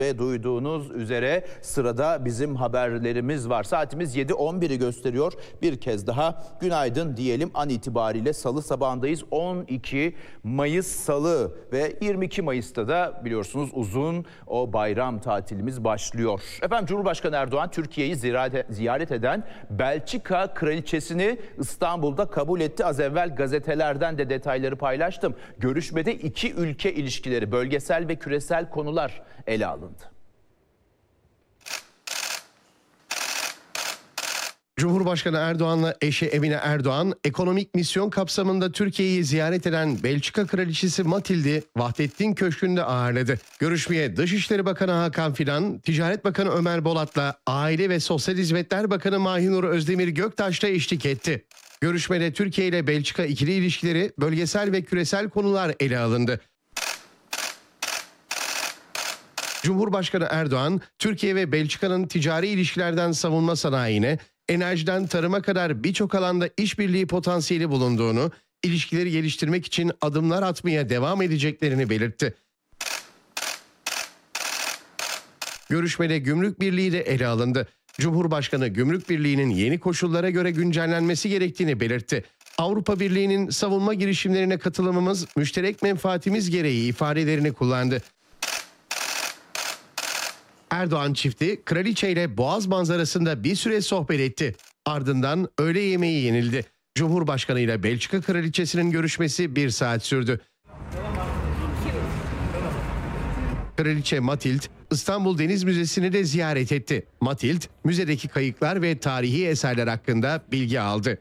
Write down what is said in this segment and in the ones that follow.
Ve duyduğunuz üzere sırada bizim haberlerimiz var. Saatimiz 7:11'i gösteriyor. Bir kez daha günaydın diyelim. An itibariyle salı sabahındayız. 12 Mayıs salı ve 22 Mayıs'ta da biliyorsunuz uzun o bayram tatilimiz başlıyor. Efendim, Cumhurbaşkanı Erdoğan Türkiye'yi ziyaret eden Belçika kraliçesini İstanbul'da kabul etti. Az evvel gazetelerden de detayları paylaştım. Görüşmede iki ülke ilişkileri, bölgesel ve küresel konular ele alındı. Cumhurbaşkanı Erdoğan'la eşi Emine Erdoğan, ekonomik misyon kapsamında Türkiye'yi ziyaret eden Belçika Kraliçesi Matild'i Vahdettin Köşkü'nde ağırladı. Görüşmeye Dışişleri Bakanı Hakan Fidan, Ticaret Bakanı Ömer Bolat'la Aile ve Sosyal Hizmetler Bakanı Mahinur Özdemir Göktaş da eşlik etti. Görüşmede Türkiye ile Belçika ikili ilişkileri, bölgesel ve küresel konular ele alındı. Cumhurbaşkanı Erdoğan, Türkiye ve Belçika'nın ticari ilişkilerden savunma sanayine, enerjiden tarıma kadar birçok alanda işbirliği potansiyeli bulunduğunu, ilişkileri geliştirmek için adımlar atmaya devam edeceklerini belirtti. Görüşmede Gümrük Birliği de ele alındı. Cumhurbaşkanı Gümrük Birliği'nin yeni koşullara göre güncellenmesi gerektiğini belirtti. Avrupa Birliği'nin savunma girişimlerine katılımımız müşterek menfaatimiz gereği ifadelerini kullandı. Erdoğan çifti kraliçe ile Boğaz manzarasında bir süre sohbet etti. Ardından öğle yemeği yenildi. Cumhurbaşkanı ile Belçika kraliçesinin görüşmesi 1 saat sürdü. Kraliçe Matild, İstanbul Deniz Müzesi'ni de ziyaret etti. Matild, müzedeki kayıklar ve tarihi eserler hakkında bilgi aldı.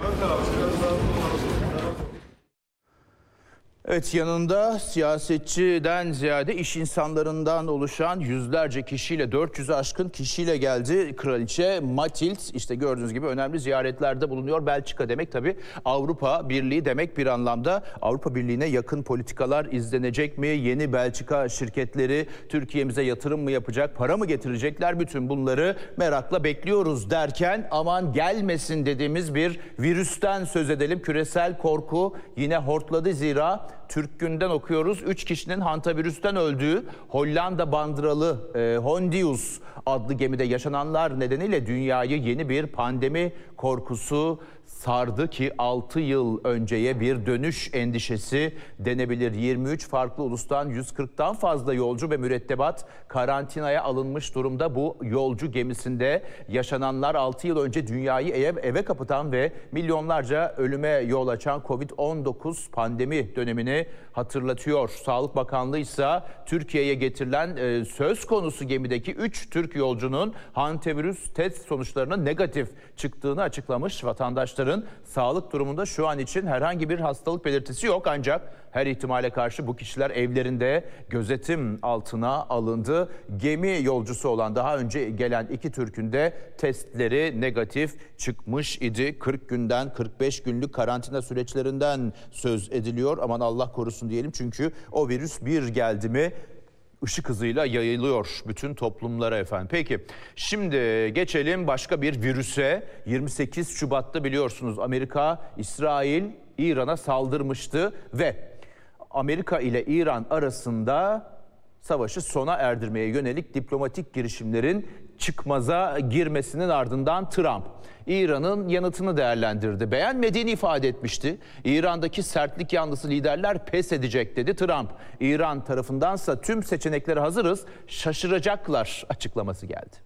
Evet, yanında siyasetçiden ziyade iş insanlarından oluşan yüzlerce kişiyle, 400'ü aşkın kişiyle geldi Kraliçe Matild. İşte gördüğünüz gibi önemli ziyaretlerde bulunuyor. Belçika demek tabii Avrupa Birliği demek bir anlamda. Avrupa Birliği'ne yakın politikalar izlenecek mi? Yeni Belçika şirketleri Türkiye'mize yatırım mı yapacak? Para mı getirecekler? Bütün bunları merakla bekliyoruz derken aman gelmesin dediğimiz bir virüsten söz edelim. Küresel korku yine hortladı, zira Türk Gün'den okuyoruz. 3 kişinin hantavirüsten öldüğü Hollanda bandıralı Hondius adlı gemide yaşananlar nedeniyle dünyayı yeni bir pandemi korkusu sardı ki 6 yıl önceye bir dönüş endişesi denebilir. 23 farklı ulustan 140'tan fazla yolcu ve mürettebat karantinaya alınmış durumda. Bu yolcu gemisinde yaşananlar 6 yıl önce dünyayı eve kapatan ve milyonlarca ölüme yol açan Covid-19 pandemi dönemini hatırlatıyor. Sağlık Bakanlığı ise Türkiye'ye getirilen söz konusu gemideki 3 Türk yolcunun hantavirüs test sonuçlarının negatif çıktığını açıklamış. Vatandaşların sağlık durumunda şu an için herhangi bir hastalık belirtisi yok, ancak her ihtimale karşı bu kişiler evlerinde gözetim altına alındı. Gemi yolcusu olan daha önce gelen 2 Türk'ün de testleri negatif çıkmış idi. 40 günden 45 günlük karantina süreçlerinden söz ediliyor. Aman Allah korusun diyelim, çünkü o virüs bir geldi mi Işık hızıyla yayılıyor bütün toplumlara efendim. Peki, şimdi geçelim başka bir virüse. 28 Şubat'ta biliyorsunuz Amerika, İsrail İran'a saldırmıştı ve Amerika ile İran arasında savaşı sona erdirmeye yönelik diplomatik girişimlerin çıkmaza girmesinin ardından Trump İran'ın yanıtını değerlendirdi. Beğenmediğini ifade etmişti. İran'daki sertlik yanlısı liderler pes edecek dedi Trump. İran tarafındansa tüm seçeneklere hazırız, şaşıracaklar açıklaması geldi.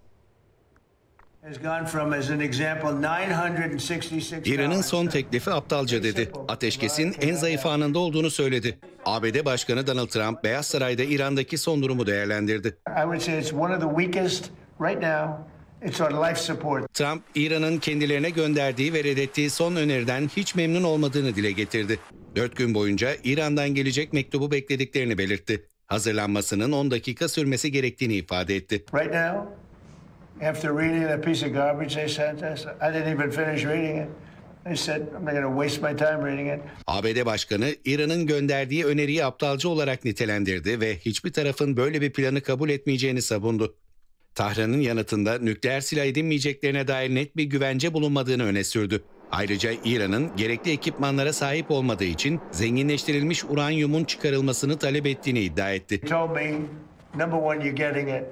İran'ın son teklifi aptalca dedi. Ateşkesin en zayıf anında olduğunu söyledi. ABD Başkanı Donald Trump, Beyaz Saray'da İran'daki son durumu değerlendirdi. Trump, İran'ın kendilerine gönderdiği ve reddettiği son öneriden hiç memnun olmadığını dile getirdi. 4 gün boyunca İran'dan gelecek mektubu beklediklerini belirtti. Hazırlanmasının 10 dakika sürmesi gerektiğini ifade etti. After reading that piece of garbage they sent us, I didn't even finish reading it. They said, I'm not going to waste my time reading it. ABD Başkanı, İran'ın gönderdiği öneriyi aptalca olarak nitelendirdi ve hiçbir tarafın böyle bir planı kabul etmeyeceğini savundu. Tahran'ın yanıtında nükleer silah edinmeyeceklerine dair net bir güvence bulunmadığını öne sürdü. Ayrıca İran'ın gerekli ekipmanlara sahip olmadığı için zenginleştirilmiş uranyumun çıkarılmasını talep ettiğini iddia etti.